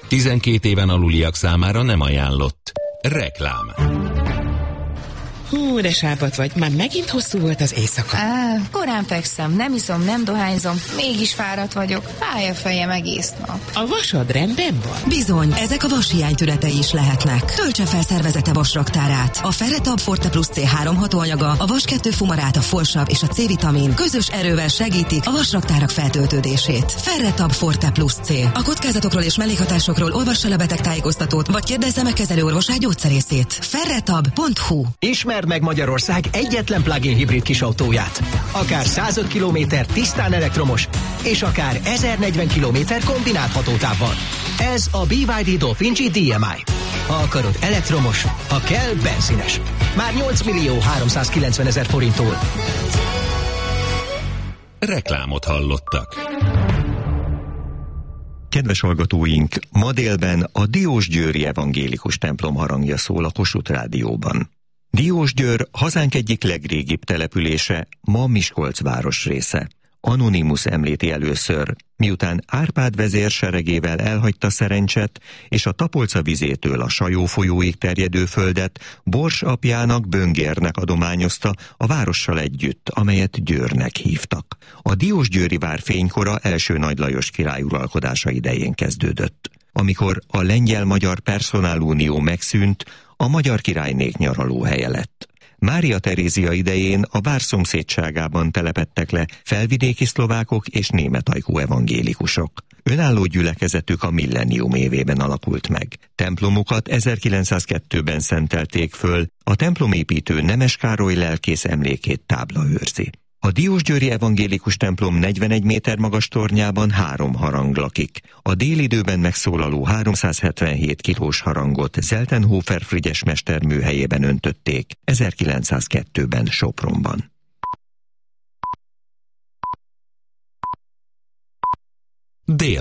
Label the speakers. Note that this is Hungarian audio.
Speaker 1: 12 éven aluliak számára nem ajánlott. Reklám.
Speaker 2: Hú, de sápat vagy. Már megint hosszú volt az éjszaka.
Speaker 3: Korán fekszem, nem iszom, nem dohányzom, mégis fáradt vagyok. Fáj a fejem egész nap.
Speaker 2: A vasad rendben van?
Speaker 4: Bizony, ezek a vashiány tünetei is lehetnek. Töltse fel szervezete vasraktárát. A Ferretab Forte Plus C3 hatóanyaga, a vas-2 fumarát, a folsav és a C-vitamin közös erővel segítik a vasraktárak feltöltődését. Ferretab Forte Plus C. A kockázatokról és mellékhatásokról olvassa le betegtájékoztatót, vagy kérdezze meg kezelőorvosát, gyógyszerészét. Ferretab.hu.
Speaker 5: Ismerd meg Magyarország egyetlen plug-in hibrid kisautóját. Akár 105 km tisztán elektromos, és akár 1040 km kombinált hatótávval. Ez a BYD Dolphin GDMI. Ha akarod elektromos, ha kell benzines. Már 8.390.000 forinttól.
Speaker 1: Reklámot hallottak.
Speaker 6: Kedves hallgatóink, ma délben a Diósgyőri evangélikus templom harangja szól a Kossuth Rádióban. Diósgyőr hazánk egyik legrégibb települése, ma Miskolc városrésze. Anonymus említi először, miután Árpád vezér seregével elhagyta Szerencset, és a Tapolca vizétől a Sajó folyóig terjedő földet Bors apjának, Böngérnek adományozta a várossal együtt, amelyet Győrnek hívtak. A diósgyőri vár fénykora első Nagy Lajos király uralkodása idején kezdődött. Amikor a lengyel-magyar personálunió megszűnt, a magyar királynék nyaralóhelye lett. Mária Terézia idején a vár szomszédságában telepedtek le felvidéki szlovákok és németajkú evangélikusok. Önálló gyülekezetük a millennium évében alakult meg. Templomukat 1902-ben szentelték föl, a templomépítő Nemes Károly lelkész emlékét tábla őrzi. A diósgyőri evangélikus templom 41 méter magas tornyában 3 harang lakik. A délidőben megszólaló 377 kilós harangot Zeltenhofer Frigyes mester műhelyében öntötték 1902-ben Sopronban.